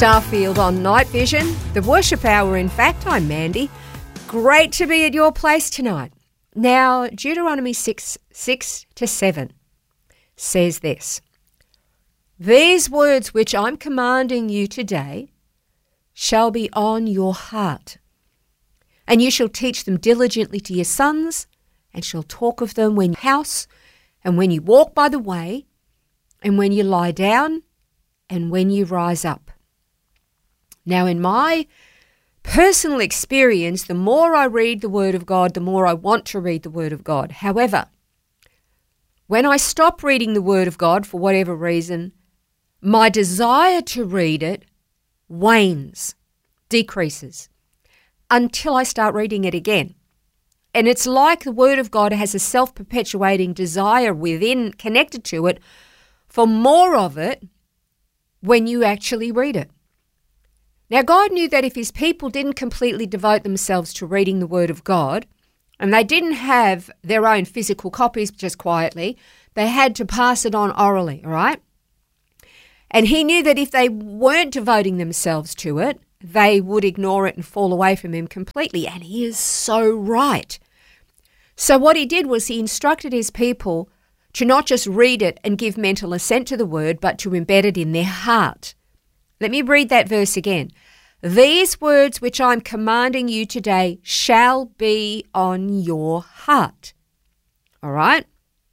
Starfield on Night Vision, the worship hour. In fact, I'm Mandy. Great to be at your place tonight. Now, Deuteronomy 6:6-7 says this: "These words which I'm commanding you today shall be on your heart, and you shall teach them diligently to your sons, and shall talk of them when you house, and when you walk by the way, and when you lie down, and when you rise up." Now, in my personal experience, the more I read the Word of God, the more I want to read the Word of God. However, when I stop reading the Word of God for whatever reason, my desire to read it wanes, decreases, until I start reading it again. And it's like the Word of God has a self-perpetuating desire within, connected to it, for more of it when you actually read it. Now, God knew that if his people didn't completely devote themselves to reading the Word of God, and they didn't have their own physical copies just quietly, they had to pass it on orally, all right? And he knew that if they weren't devoting themselves to it, they would ignore it and fall away from him completely. And he is so right. So what he did was he instructed his people to not just read it and give mental assent to the word, but to embed it in their heart. Let me read that verse again. "These words which I'm commanding you today shall be on your heart." All right?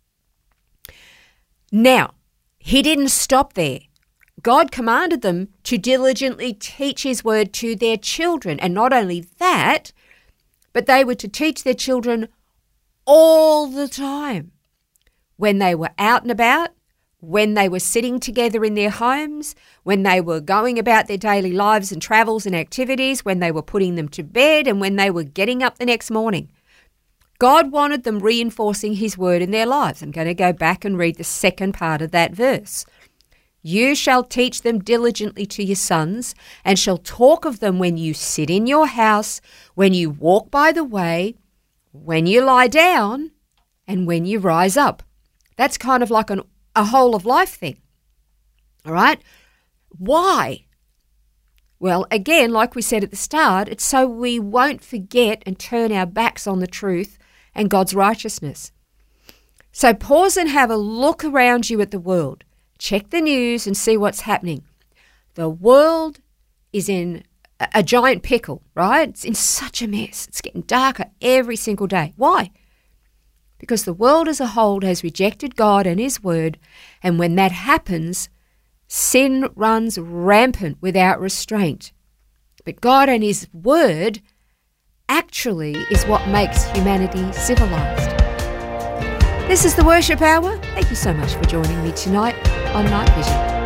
Now, he didn't stop there. God commanded them to diligently teach his word to their children. And not only that, but they were to teach their children all the time. When they were out and about, when they were sitting together in their homes, when they were going about their daily lives and travels and activities, when they were putting them to bed, and when they were getting up the next morning. God wanted them reinforcing his word in their lives. I'm going to go back and read the second part of that verse. "You shall teach them diligently to your sons, and shall talk of them when you sit in your house, when you walk by the way, when you lie down, and when you rise up." That's kind of like a whole of life thing. All right? Why? Well, again, like we said at the start, it's so we won't forget and turn our backs on the truth and God's righteousness. So pause and have a look around you at the world. Check the news and see what's happening. The world is in a giant pickle, right? It's in such a mess. It's getting darker every single day. Why? Because the world as a whole has rejected God and his word, and when that happens, sin runs rampant without restraint. But God and his word actually is what makes humanity civilized. This is the Worship Hour. Thank you so much for joining me tonight on Night Vision.